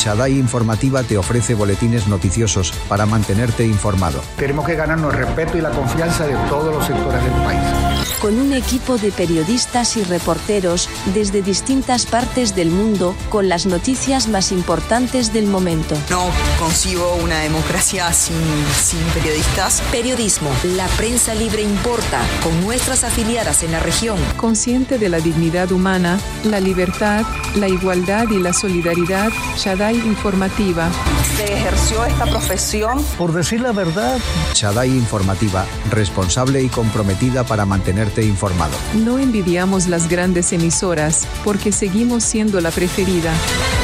Shadai Informativa te ofrece boletines noticiosos para mantenerte informado. Tenemos que ganarnos el respeto y la confianza de todos los sectores del país. Con un equipo de periodistas y reporteros desde distintas partes del mundo, con las noticias más importantes del momento. No concibo una democracia sin periodistas. Periodismo, la prensa libre importa, con nuestras afiliadas en la región. Consciente de la dignidad humana, la libertad, la igualdad y la solidaridad, Shadai Informativa. Se ejerció esta profesión por decir la verdad. Shadai Informativa, responsable y comprometida para mantenerte informado. No envidiamos las grandes emisoras, porque seguimos siendo la preferida.